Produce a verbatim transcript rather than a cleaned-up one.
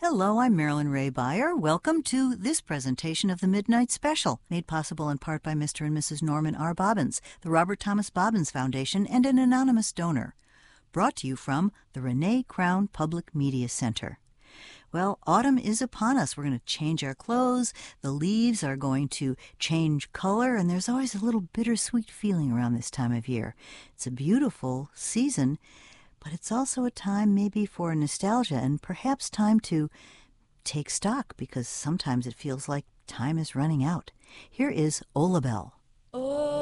Hello, I'm Marilyn Ray Beyer. Welcome to this presentation of the Midnight Special, made possible in part by Mister and Missus Norman R. Bobbins, the Robert Thomas Bobbins Foundation, and an anonymous donor. Brought to you from the Renee Crown Public Media Center. Well, autumn is upon us. We're going to change our clothes. The leaves are going to change color, and there's always a little bittersweet feeling around this time of year. It's a beautiful season, but it's also a time maybe for nostalgia and perhaps time to take stock, because sometimes it feels like time is running out. Here is Ola Belle.